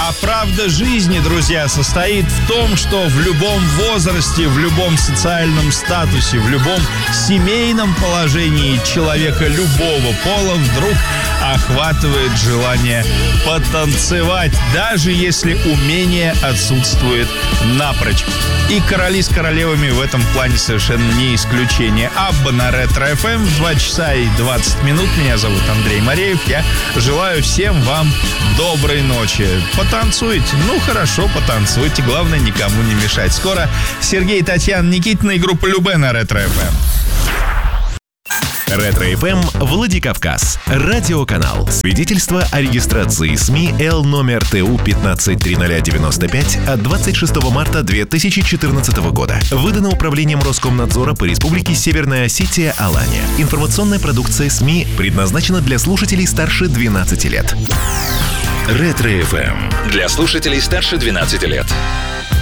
А правда жизни, друзья, состоит в том, что в любом возрасте, в любом социальном статусе, в любом семейном положении человека любого пола вдруг охватывает желание потанцевать, даже если умение отсутствует напрочь. И короли с королевами в этом плане совершенно не исключение. Абба на Ретро-ФМ в 2 часа и 20 минут. Меня зовут Андрей Мареев. Я желаю всем вам доброй ночи. Потанцуйте. Ну, хорошо, потанцуйте. Главное, никому не мешать. Скоро Сергей, Татьяна, Никитина и группа Любэ на Ретро-ФМ. Ретро-ФМ Владикавказ. Радиоканал. Свидетельство о регистрации СМИ Л номер ТУ 15-30095 от 26 марта 2014 года. Выдано Управлением Роскомнадзора по Республике Северная Осетия Алания. Информационная продукция СМИ предназначена для слушателей старше 12 лет. Ретро-ФМ. Для слушателей старше 12 лет.